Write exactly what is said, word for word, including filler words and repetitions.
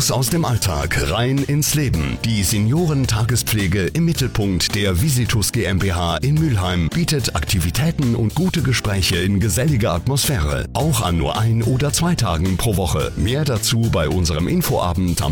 Raus aus dem Alltag, rein ins Leben. Die Seniorentaagespflege im Mittelpunkt der Visitus GmbH in Mülheim bietet Aktivitäten und gute Gespräche in geselliger Atmosphäre. Auch an nur ein oder zwei Tagen pro Woche. Mehr dazu bei unserem Infoabend am